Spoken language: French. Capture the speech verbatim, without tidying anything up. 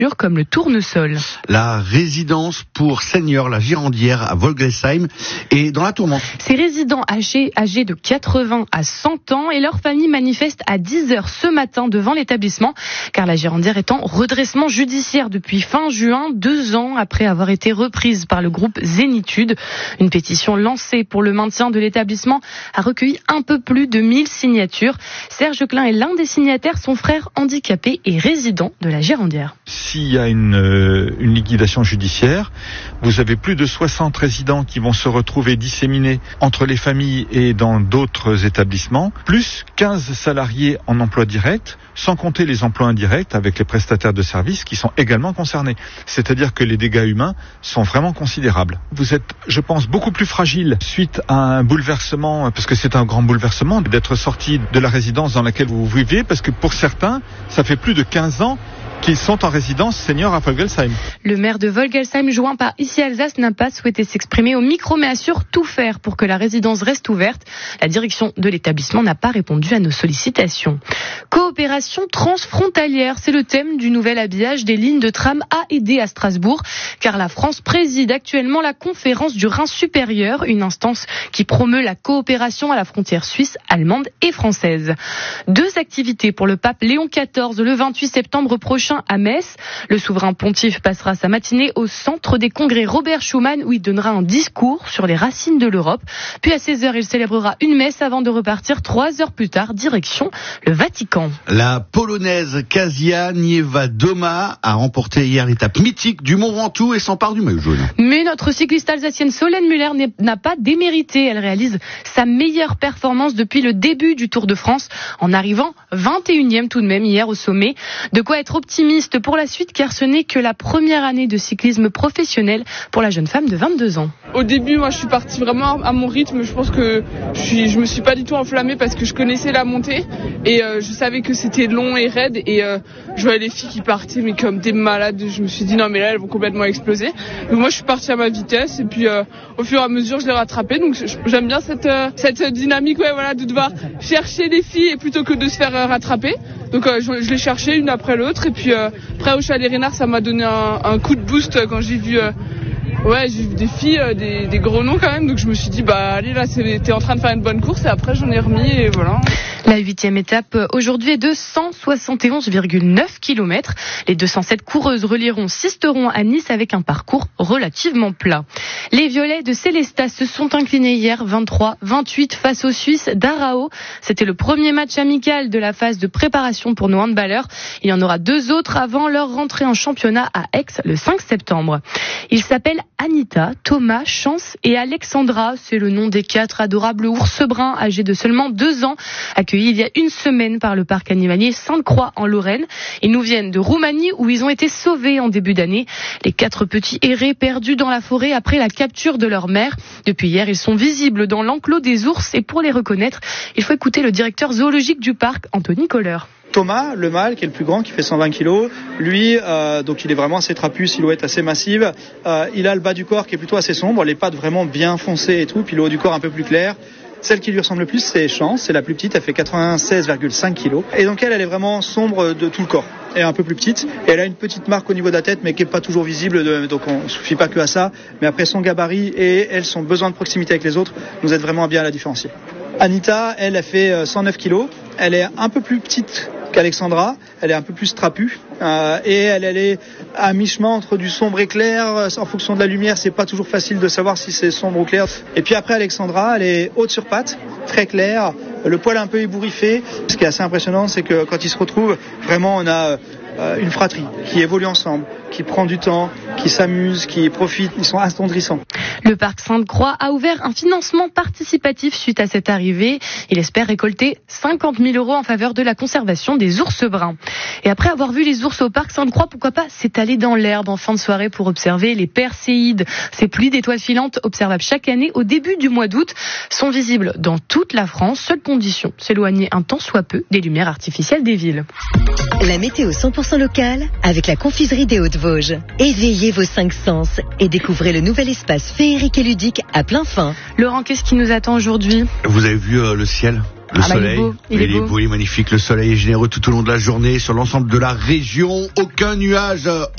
comme le tournesol. La résidence pour seniors, la Girandière à Volgelsheim, est dans la tourmente. Ces résidents âgés, âgés de quatre-vingts à cent ans et leurs familles manifestent à dix heures ce matin devant l'établissement, car la Girandière est en redressement judiciaire depuis fin juin, deux ans après avoir été reprise par le groupe Zénitude. Une pétition lancée pour le maintien de l'établissement a recueilli un peu plus de mille signatures. Serge Klein est l'un des signataires, son frère handicapé et résident de la Girandière. S'il y a une, euh, une liquidation judiciaire, vous avez plus de soixante résidents qui vont se retrouver disséminés entre les familles et dans d'autres établissements, plus quinze salariés en emploi direct, sans compter les emplois indirects avec les prestataires de services qui sont également concernés. C'est-à-dire que les dégâts humains sont vraiment considérables. Vous êtes, je pense, beaucoup plus fragile suite à un bouleversement, parce que c'est un grand bouleversement, d'être sorti de la résidence dans laquelle vous vivez, parce que pour certains, ça fait plus de quinze ans qui sont en résidence senior à Volgelsheim. Le maire de Volgelsheim, joint par Ici Alsace, n'a pas souhaité s'exprimer au micro, mais assure tout faire pour que la résidence reste ouverte. La direction de l'établissement n'a pas répondu à nos sollicitations. Coopération transfrontalière, c'est le thème du nouvel habillage des lignes de tram A et D à Strasbourg, car la France préside actuellement la conférence du Rhin supérieur, une instance qui promeut la coopération à la frontière suisse, allemande et française. Deux activités pour le pape Léon quatorze le vingt-huit septembre prochain à Metz. Le souverain pontife passera sa matinée au centre des congrès Robert Schuman où il donnera un discours sur les racines de l'Europe. Puis à seize heures, il célébrera une messe avant de repartir trois heures plus tard, direction le Vatican. La Polonaise Kasia Niewedoma a remporté hier l'étape mythique du Mont Ventoux et s'empare du maillot jaune. Mais notre cycliste alsacienne Solène Müller n'a pas démérité. Elle réalise sa meilleure performance depuis le début du Tour de France en arrivant vingt et unième tout de même hier au sommet. De quoi être optimiste pour la suite, car ce n'est que la première année de cyclisme professionnel pour la jeune femme de vingt-deux ans. Au début, moi, je suis partie vraiment à mon rythme. Je pense que je, suis, je me suis pas du tout enflammée parce que je connaissais la montée et euh, je savais que c'était long et raide et euh, je voyais les filles qui partaient mais comme des malades. Je me suis dit non mais là elles vont complètement exploser. Donc moi, je suis partie à ma vitesse et puis euh, au fur et à mesure, je les rattrapais. Donc j'aime bien cette euh, cette dynamique, ouais, voilà, de devoir chercher les filles plutôt que de se faire euh, rattraper. Donc euh, je, je les cherchais une après l'autre et puis euh, après au Chalet Reynard, ça m'a donné un, un coup de boost quand j'ai vu euh, ouais j'ai vu des filles, euh, des, des gros noms quand même, donc je me suis dit bah allez là c'est, t'es en train de faire une bonne course et après j'en ai remis et voilà. La huitième étape aujourd'hui est de cent soixante et onze virgule neuf kilomètres. Les deux cent sept coureuses relieront Sisteron à Nice avec un parcours relativement plat. Les Violets de Célestat se sont inclinés hier vingt-trois vingt-huit face aux Suisses d'Arao. C'était le premier match amical de la phase de préparation pour nos handballeurs. Il y en aura deux autres avant leur rentrée en championnat à Aix le cinq septembre. Ils s'appellent Anita, Thomas, Chance et Alexandra. C'est le nom des quatre adorables ours bruns âgés de seulement deux ans, accueillis il y a une semaine par le parc animalier Sainte-Croix en Lorraine. Ils nous viennent de Roumanie où ils ont été sauvés en début d'année. Les quatre petits erraient perdus dans la forêt après la capture de leur mère. Depuis hier, ils sont visibles dans l'enclos des ours et pour les reconnaître, il faut écouter le directeur zoologique du parc, Anthony Kohler. Thomas, le mâle, qui est le plus grand, qui fait cent vingt kilos, lui, euh, donc il est vraiment assez trapu, silhouette assez massive. Euh, il a le bas du corps qui est plutôt assez sombre, les pattes vraiment bien foncées et tout, puis le haut du corps un peu plus clair. Celle qui lui ressemble le plus, c'est Chance, c'est la plus petite, elle fait quatre-vingt-seize virgule cinq kilos. Et donc elle, elle est vraiment sombre de tout le corps. Elle est un peu plus petite, et elle a une petite marque au niveau de la tête, mais qui n'est pas toujours visible, de, donc on ne suffit pas que à ça. Mais après son gabarit et elle, son besoin de proximité avec les autres, nous aide vraiment bien à la différencier. Anita, elle, elle fait cent neuf kilos, elle est un peu plus petite qu'Alexandra, elle est un peu plus trapue euh, et elle, elle est à mi-chemin entre du sombre et clair. En fonction de la lumière, c'est pas toujours facile de savoir si c'est sombre ou clair. Et puis après Alexandra, elle est haute sur pattes, très claire, le poil un peu ébouriffé. Ce qui est assez impressionnant, c'est que quand ils se retrouvent, vraiment on a euh, une fratrie qui évolue ensemble, qui prend du temps, qui s'amuse, qui profite. Ils sont attendrissants. Le parc Sainte-Croix a ouvert un financement participatif suite à cette arrivée. Il espère récolter cinquante mille euros en faveur de la conservation des ours bruns. Et après avoir vu les ours au parc Sainte-Croix, pourquoi pas s'étaler dans l'herbe en fin de soirée pour observer les perséides. Ces pluies d'étoiles filantes observables chaque année au début du mois d'août sont visibles dans toute la France. Seule condition, s'éloigner un tant soit peu des lumières artificielles des villes. La météo cent pour cent locale avec la confiserie des Hauts-de-Vosges. Éveillez vos cinq sens et découvrez le nouvel espace féerique et ludique à plein fin. Laurent, qu'est-ce qui nous attend aujourd'hui ? Vous avez vu euh, le ciel ? Le ah soleil, bah il est beau, il, il est est beau. beau, il est magnifique. Le soleil est généreux tout au long de la journée sur l'ensemble de la région. Aucun nuage